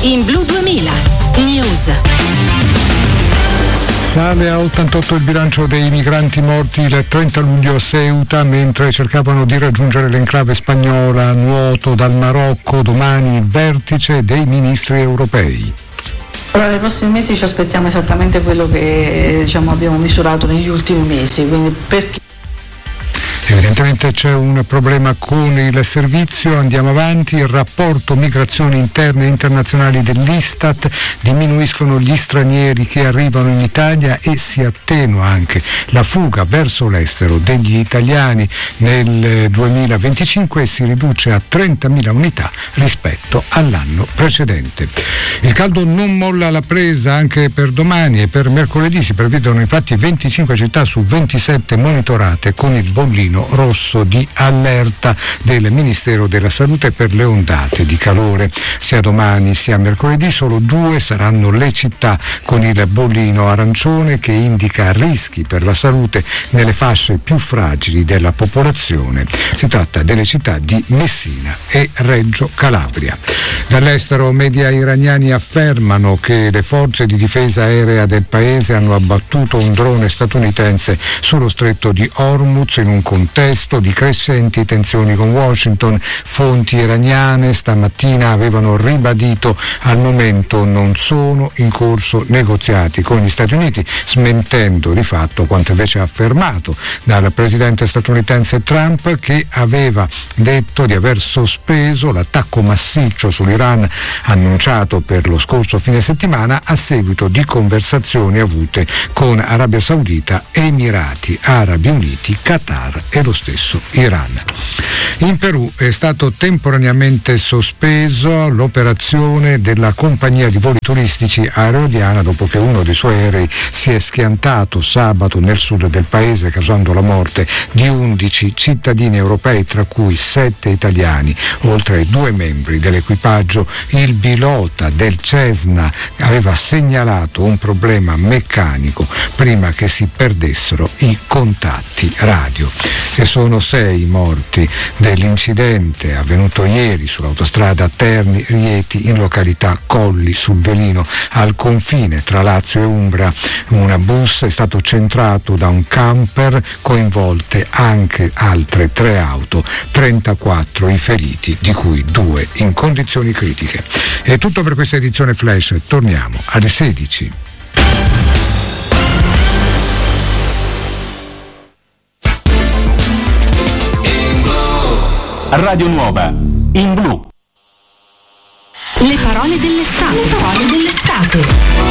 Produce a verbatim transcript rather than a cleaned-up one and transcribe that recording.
In Blu duemila News. Sale a ottantotto il bilancio dei migranti morti il trenta luglio a Ceuta mentre cercavano di raggiungere l'enclave spagnola. Nuoto dal Marocco, domani il vertice dei ministri europei. Allora, nei prossimi mesi ci aspettiamo esattamente quello che diciamo, abbiamo misurato negli ultimi mesi, quindi perché Evidentemente c'è un problema con il servizio, andiamo avanti. Il rapporto migrazioni interne e internazionali dell'Istat: diminuiscono gli stranieri che arrivano in Italia e si attenua anche la fuga verso l'estero degli italiani nel duemilaventicinque e si riduce a trentamila unità rispetto all'anno precedente. Il caldo non molla la presa anche per domani e per mercoledì. Si prevedono infatti venticinque città su ventisette monitorate con il bollino rosso di allerta del Ministero della Salute per le ondate di calore. Sia domani sia mercoledì solo due saranno le città con il bollino arancione, che indica rischi per la salute nelle fasce più fragili della popolazione. Si tratta delle città di Messina e Reggio Calabria. Dall'estero, media iraniani affermano che le forze di difesa aerea del paese hanno abbattuto un drone statunitense sullo stretto di Hormuz in un contesto di crescenti tensioni con Washington. Fonti iraniane stamattina avevano ribadito al momento non sono in corso negoziati con gli Stati Uniti, smentendo di fatto quanto invece affermato dal presidente statunitense Trump, che aveva detto di aver sospeso l'attacco massiccio sull'Iran annunciato per lo scorso fine settimana a seguito di conversazioni avute con Arabia Saudita, Emirati Arabi Uniti, Qatar e lo stesso Iran. In Perù è stato temporaneamente sospeso l'operazione della compagnia di voli turistici Aerodiana dopo che uno dei suoi aerei si è schiantato sabato nel sud del paese, causando la morte di undici cittadini europei, tra cui sette italiani, oltre ai due membri dell'equipaggio. Il pilota del Cessna aveva segnalato un problema meccanico prima che si perdessero i contatti radio. E sono sei i morti dell'incidente avvenuto ieri sull'autostrada Terni-Rieti in località Colli sul Velino, al confine tra Lazio e Umbria. Un bus è stato centrato da un camper, coinvolte anche altre tre auto, trentaquattro i feriti, di cui due in condizioni critiche. È tutto per questa edizione Flash, torniamo alle sedici. Radio Nuova in blu. Le parole dell'estate. Le parole dell'estate.